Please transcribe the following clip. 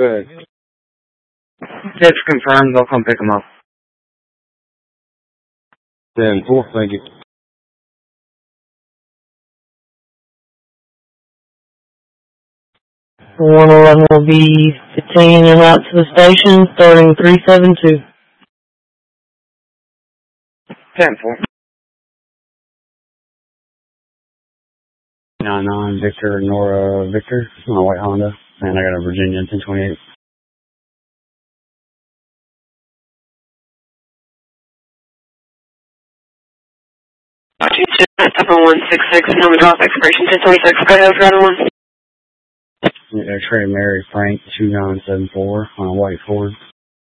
Good. It's confirmed. They'll come pick them up. 10-4, thank you. 111 will be 15 and out to the station, starting 372. 10-4. 99 Victor, Nora Victor, on a white Honda, and I got a Virginia 1028. Washington 7166, Sonoma drop expiration 1026, go ahead, Route 1. X-ray Mary Frank 2974 on a white Ford.